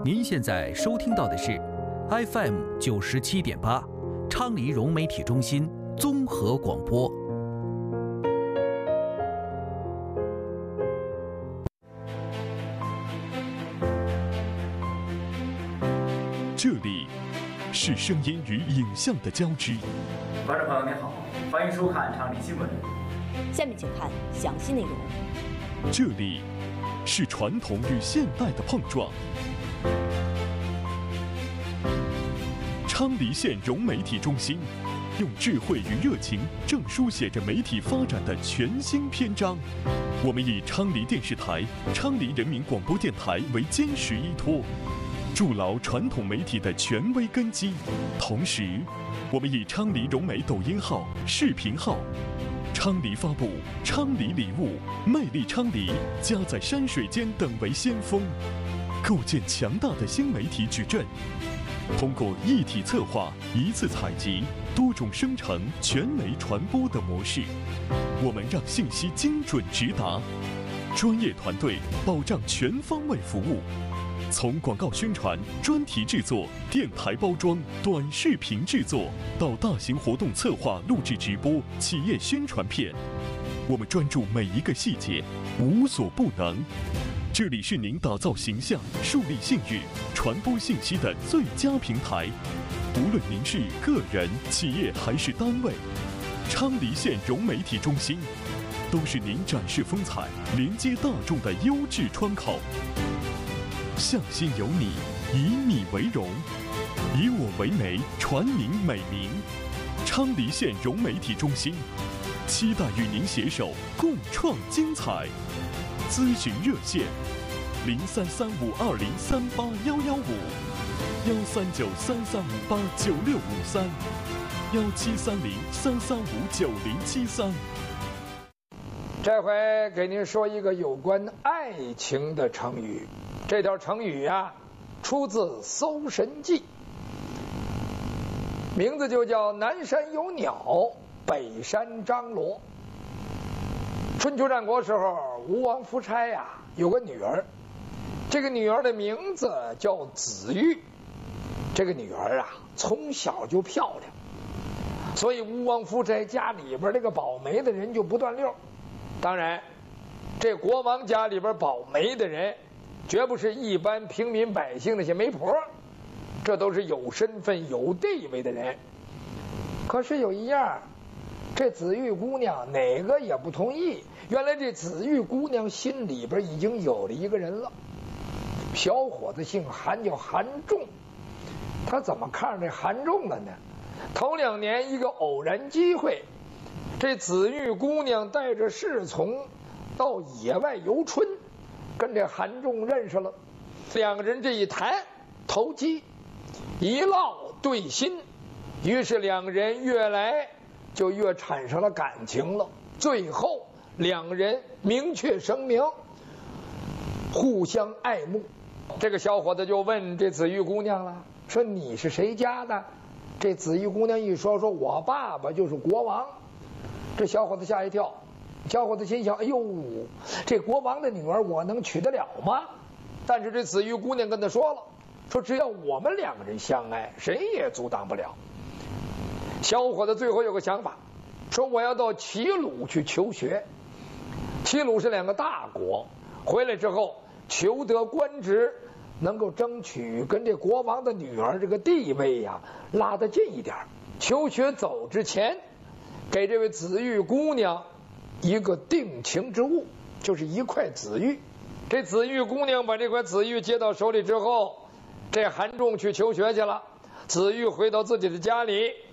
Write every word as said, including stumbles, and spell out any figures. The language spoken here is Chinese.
您现在收听到的是 F M 九十七点八，昌黎融媒体中心综合广播。 这里是声音与影像的交织。 观众朋友您好，欢迎收看昌黎新闻。 下面请看详细内容。 这里是传统与现代的碰撞。昌黎县融媒体中心用智慧与热情，正书写着媒体发展的全新篇章。我们以昌黎电视台、昌黎人民广播电台为坚实依托，筑牢传统媒体的权威根基。同时，我们以昌黎融媒抖音号、视频号、昌黎发布、昌黎礼物、魅力昌黎、家在山水间等为先锋，构建强大的新媒体矩阵。通过一体策划、一次采集、多种生成、全媒传播的模式，我们让信息精准直达，专业团队保障全方位服务。从广告宣传、专题制作、电台包装、短视频制作，到大型活动策划、录制直播、企业宣传片，我们专注每一个细节，无所不能。这里是您打造形象、树立信誉、传播信息的最佳平台。无论您是个人、企业还是单位，昌黎县融媒体中心都是您展示风采、连接大众的优质窗口。向心有你，以你为荣，以我为媒，传您美名。昌黎县融媒体中心期待与您携手共创精彩。咨询热线：零三三五二零三八幺幺五，幺三九三三五八九六五三，幺七三零三三五九零七三。 这回给您说一个有关爱情的成语。这条成语啊，出自《搜神记》，名字就叫南山有鸟，北山张罗。春秋战国时候，吴王夫差呀、啊、有个女儿，这个女儿的名字叫子玉。这个女儿啊从小就漂亮，所以吴王夫差家里边这个保媒的人就不断溜。当然，这国王家里边保媒的人绝不是一般平民百姓那些媒婆，这都是有身份有地位的人。可是有一样，这子玉姑娘哪个也不同意。原来这子玉姑娘心里边已经有了一个人了，小伙子姓韩，叫韩仲。他怎么看上这韩仲了呢？头两年一个偶然机会，这子玉姑娘带着侍从到野外游春，跟这韩仲认识了。两个人这一谈投机，一烙对心，于是两个人越来就越产生了感情了。最后两个人明确声明，互相爱慕。这个小伙子就问这子玉姑娘了，说你是谁家的？这子玉姑娘一说，说我爸爸就是国王。这小伙子吓一跳，小伙子心想，哎呦，这国王的女儿我能娶得了吗？但是这子玉姑娘跟他说了，说只要我们两个人相爱，谁也阻挡不了。小伙子最后有个想法，说我要到齐鲁去求学。齐鲁是两个大国，回来之后求得官职，能够争取跟这国王的女儿这个地位呀、啊、拉得近一点。求学走之前，给这位子玉姑娘一个定情之物，就是一块紫玉。这紫玉姑娘把这块紫玉接到手里之后，这韩仲去求学去了。紫玉回到自己的家里，